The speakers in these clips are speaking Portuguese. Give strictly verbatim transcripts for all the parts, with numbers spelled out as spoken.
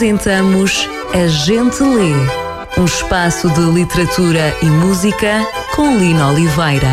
Apresentamos A Gente Lê, um espaço de literatura e música com Lina Oliveira.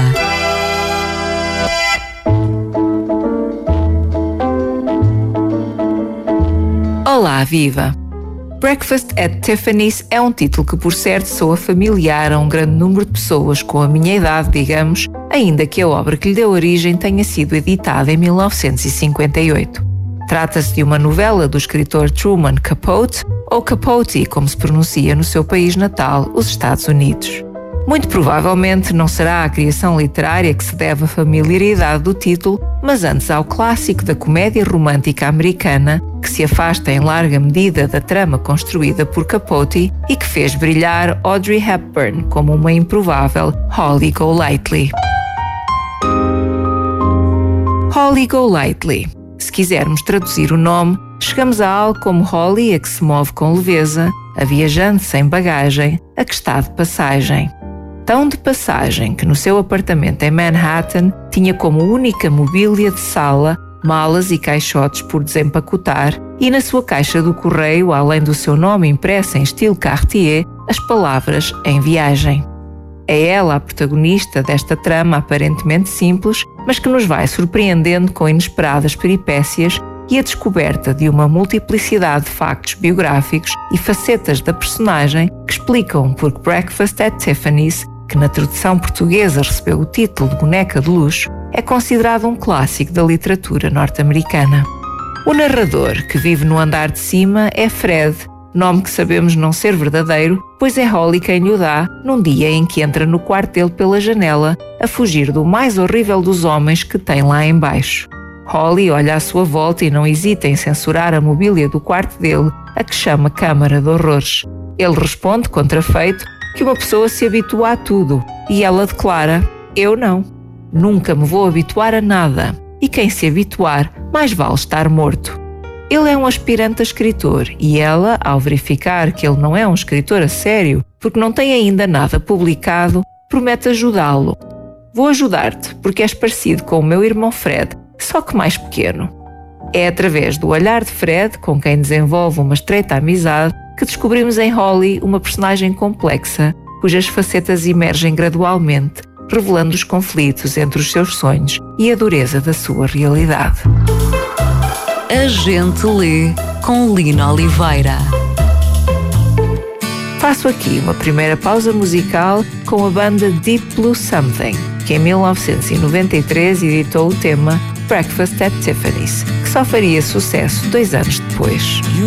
Olá, viva! Breakfast at Tiffany's é um título que, por certo, soa familiar a um grande número de pessoas com a minha idade, digamos, ainda que a obra que lhe deu origem tenha sido editada em mil novecentos e cinquenta e oito. Trata-se de uma novela do escritor Truman Capote, ou Capote, como se pronuncia no seu país natal, os Estados Unidos. Muito provavelmente não será à criação literária que se deve a familiaridade do título, mas antes ao clássico da comédia romântica americana, que se afasta em larga medida da trama construída por Capote e que fez brilhar Audrey Hepburn como uma improvável Holly Golightly. Holly Golightly. Se quisermos traduzir o nome, chegamos a algo como Holly, a que se move com leveza, a viajante sem bagagem, a que está de passagem. Tão de passagem que no seu apartamento em Manhattan tinha como única mobília de sala malas e caixotes por desempacotar e na sua caixa do correio, além do seu nome impresso em estilo Cartier, as palavras "em viagem". É ela a protagonista desta trama aparentemente simples, mas que nos vai surpreendendo com inesperadas peripécias e a descoberta de uma multiplicidade de factos biográficos e facetas da personagem que explicam por que Breakfast at Tiffany's, que na tradução portuguesa recebeu o título de boneca de luxo, é considerado um clássico da literatura norte-americana. O narrador, que vive no andar de cima, é Fred, nome que sabemos não ser verdadeiro, pois é Holly quem lhe o dá num dia em que entra no quarto dele pela janela, a fugir do mais horrível dos homens que tem lá embaixo. Holly olha à sua volta e não hesita em censurar a mobília do quarto dele, a que chama Câmara de Horrores. Ele responde, contrafeito, que uma pessoa se habitua a tudo, e ela declara: "Eu não. Nunca me vou habituar a nada, e quem se habituar, mais vale estar morto." Ele é um aspirante a escritor e ela, ao verificar que ele não é um escritor a sério, porque não tem ainda nada publicado, promete ajudá-lo. "Vou ajudar-te porque és parecido com o meu irmão Fred, só que mais pequeno." É através do olhar de Fred, com quem desenvolve uma estreita amizade, que descobrimos em Holly uma personagem complexa, cujas facetas emergem gradualmente, revelando os conflitos entre os seus sonhos e a dureza da sua realidade. A Gente Lê com Lina Oliveira. Faço aqui uma primeira pausa musical com a banda Deep Blue Something, que em mil novecentos e noventa e três editou o tema Breakfast at Tiffany's, que só faria sucesso dois anos depois.